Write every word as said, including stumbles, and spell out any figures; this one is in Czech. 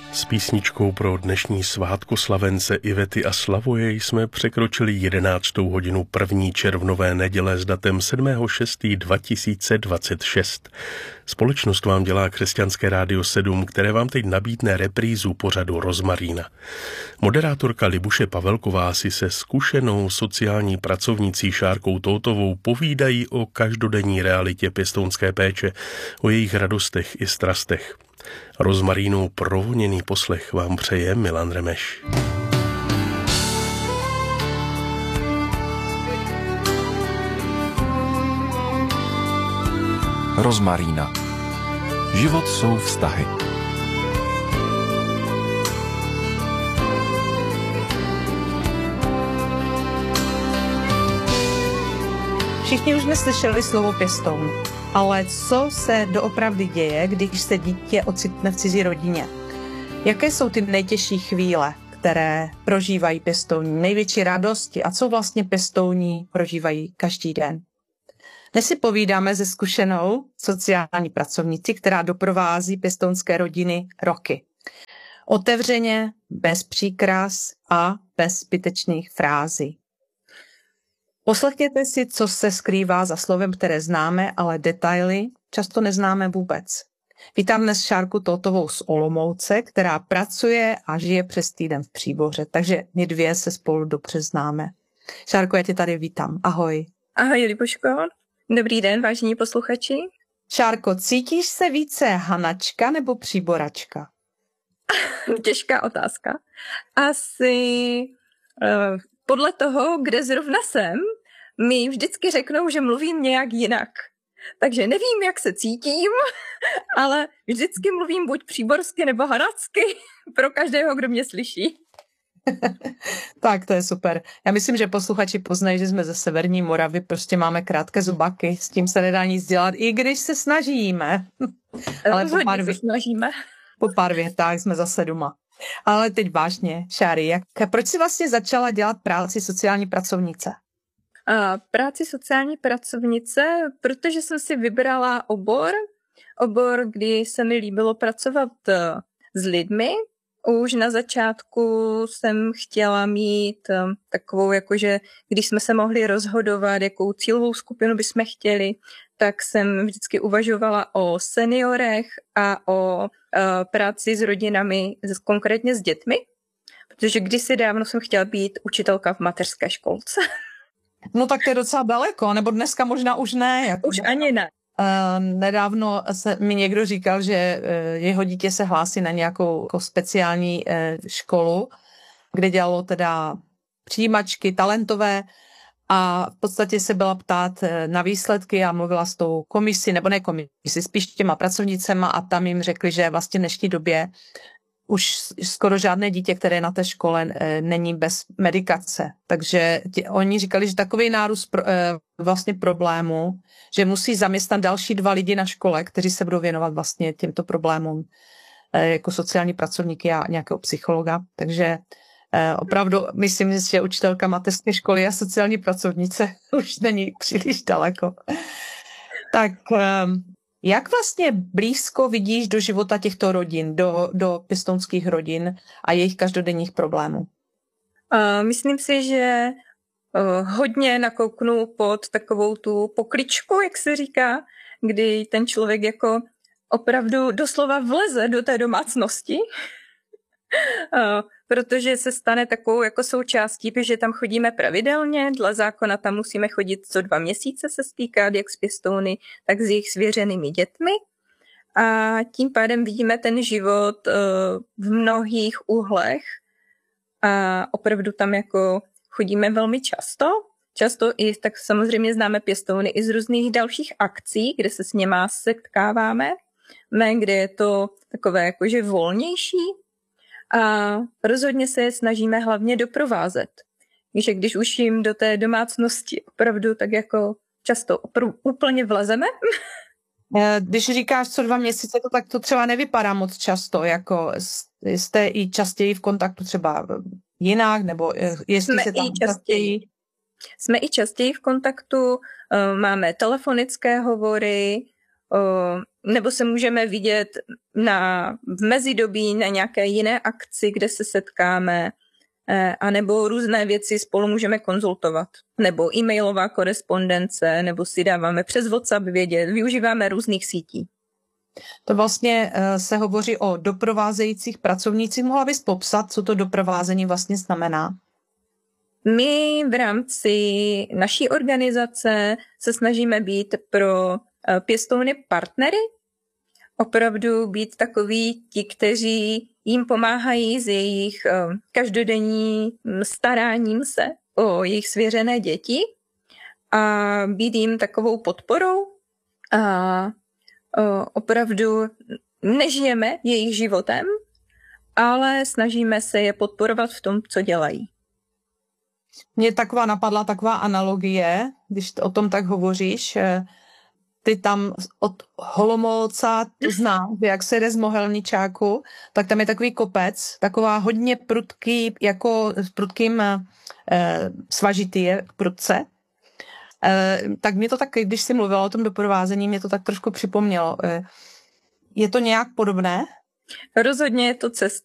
S písničkou pro dnešní svátkoslavence Ivety a Slavoje jsme překročili jedenáctou hodinu první červnové neděle s datem sedmého šestého dva tisíce dvacet šest. Společnost vám dělá Křesťanské rádio sedm, které vám teď nabídne reprízu pořadu Rozmarína. Moderátorka Libuše Pavelková si se zkušenou sociální pracovnicí Šárkou Tótovou povídají o každodenní realitě pěstounské péče, o jejich radostech i strastech. Rozmarínou provoněný poslech vám přeje Milan Remeš. Rozmarína. Život jsou vztahy. Všichni už jsme slyšeli slovo pěstoun, ale co se doopravdy děje, když se dítě ocitne v cizí rodině? Jaké jsou ty nejtěžší chvíle, které prožívají pěstouni, největší radosti a co vlastně pěstouni prožívají každý den? Dnes si povídáme se zkušenou sociální pracovnici, která doprovází pěstounské rodiny roky. Otevřeně, bez příkras a bez zbytečných frází. Poslechněte si, co se skrývá za slovem, které známe, ale detaily často neznáme vůbec. Vítám dnes Šárku Tótovou z Olomouce, která pracuje a žije přes týden v Příboře, takže my dvě se spolu dobře známe. Šárko, já tě tady vítám. Ahoj. Ahoj, Libuško. Dobrý den, vážení posluchači. Šárko, cítíš se více Hanačka nebo Příboračka? Těžká otázka. Asi uh, podle toho, kde zrovna jsem, mi vždycky řeknou, že mluvím nějak jinak. Takže nevím, jak se cítím, ale vždycky mluvím buď příborsky nebo hanacky pro každého, kdo mě slyší. Tak, to je super. Já myslím, že posluchači poznají, že jsme ze severní Moravy, prostě máme krátké zubaky, s tím se nedá nic dělat, i když se snažíme. Ale po pár, se snažíme. po pár větách jsme zase doma. Ale teď vážně, Šáry, jak, proč jsi vlastně začala dělat práci sociální pracovnice? A práci sociální pracovnice, protože jsem si vybrala obor, obor, kdy se mi líbilo pracovat s lidmi. Už na začátku jsem chtěla mít takovou, jakože když jsme se mohli rozhodovat, jakou cílovou skupinu bychom chtěli, tak jsem vždycky uvažovala o seniorech a o uh, práci s rodinami, konkrétně s dětmi, protože kdysi dávno jsem chtěla být učitelka v mateřské školce. No tak to je docela daleko, nebo dneska možná už ne. Jako už ani ne. Uh, nedávno se mi někdo říkal, že uh, jeho dítě se hlásí na nějakou jako speciální uh, školu, kde dělalo teda přijímačky talentové a v podstatě se byla ptát uh, na výsledky a mluvila s tou komisí, nebo ne komisi, spíš těma pracovnicema a tam jim řekli, že vlastně v dnešní době už skoro žádné dítě, které je na té škole, uh, není bez medikace. Takže tě, oni říkali, že takový nárůst pro, uh, vlastně problému, že musí zaměstnat další dva lidi na škole, kteří se budou věnovat vlastně těmto problémům jako sociální pracovníky a nějakého psychologa. Takže opravdu myslím, že učitelka mateřské školy a sociální pracovnice už není příliš daleko. Tak jak vlastně blízko vidíš do života těchto rodin, do, do pěstounských rodin a jejich každodenních problémů? Uh, myslím si, že Uh, hodně nakouknu pod takovou tu pokličku, jak se říká, kdy ten člověk jako opravdu doslova vleze do té domácnosti, uh, protože se stane takovou jako součástí, že tam chodíme pravidelně, dle zákona tam musíme chodit co dva měsíce se stýkat, jak s pěstouny, tak s jejich svěřenými dětmi. A tím pádem vidíme ten život uh, v mnohých úhlech a opravdu tam jako chodíme velmi často. Často i tak samozřejmě známe pěstouny i z různých dalších akcí, kde se s něma setkáváme, kde je to takové jakože volnější a rozhodně se je snažíme hlavně doprovázet. Takže když už jim do té domácnosti opravdu tak jako často opravdu úplně vlezeme. Když říkáš co dva měsíce, to tak to třeba nevypadá moc často, jako jste i častěji v kontaktu třeba jinak, nebo jestli jsme se tam i častěji. Jsme i častěji v kontaktu, máme telefonické hovory, nebo se můžeme vidět na, v mezidobí na nějaké jiné akci, kde se setkáme, a nebo různé věci spolu můžeme konzultovat, nebo e-mailová korespondence, nebo si dáváme přes WhatsApp vědět, využíváme různých sítí. To vlastně se hovoří o doprovázejících pracovnících. Mohla bys popsat, co to doprovázení vlastně znamená? My v rámci naší organizace se snažíme být pro pěstouny partnery, opravdu být takoví ti, kteří jim pomáhají s jejich každodenním staráním se o jejich svěřené děti a být jim takovou podporou a opravdu nežijeme jejich životem, ale snažíme se je podporovat v tom, co dělají. Mně taková napadla taková analogie, když o tom tak hovoříš. Ty tam od Holomolca, to znám, jak se jde z Mohelničáku, tak tam je takový kopec, taková hodně prudký, jako s prudkým eh, svažitý je prudce. Eh, tak mě to tak, když jsi mluvila o tom doprovázení, mě to tak trošku připomnělo. Eh, je to nějak podobné? Rozhodně je to cest,